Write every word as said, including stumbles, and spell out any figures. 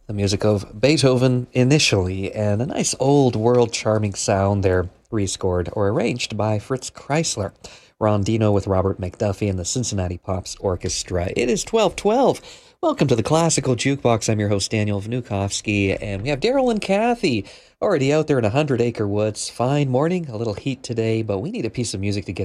The music of Beethoven initially, and a nice old world charming sound there, rescored or arranged by Fritz Kreisler. Ron Dino with Robert McDuffie and the Cincinnati Pops Orchestra. It is twelve twelve. Welcome to the Classical Jukebox. I'm your host, Daniel Vnukovsky, and we have Daryl and Kathy already out there in a Hundred Acre Woods. Fine morning, a little heat today, but we need a piece of music to get